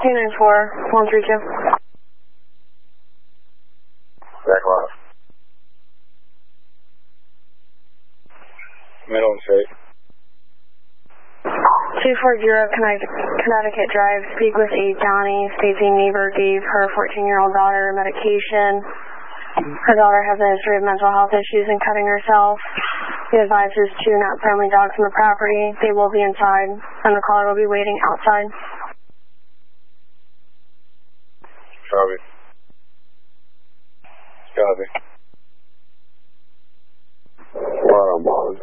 294-132. Back left. Middle and safe. 240 Connecticut Drive. Speak with a Johnny. Stacey Neighbor gave her 14-year-old daughter medication. Her daughter has a history of mental health issues and cutting herself. He advises two not friendly dogs on the property. They will be inside, and the caller will be waiting outside. Copy. Copy. Bottom.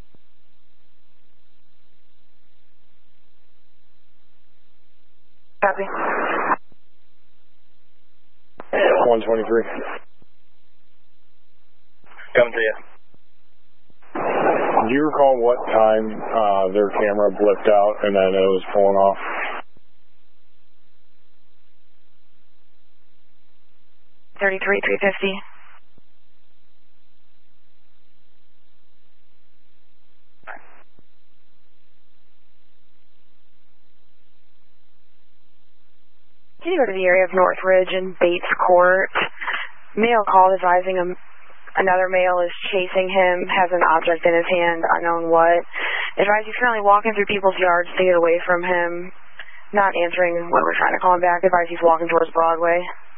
Copy. 123. Coming to you. Do you recall what time their camera blipped out and then it was pulling off? $33,350. Can you go to the area of Northridge and Bates Court? Male called advising another male is chasing him, has an object in his hand, unknown what. Advise he's currently walking through people's yards to get away from him. Not answering when we're trying to call him back. Advise he's walking towards Broadway.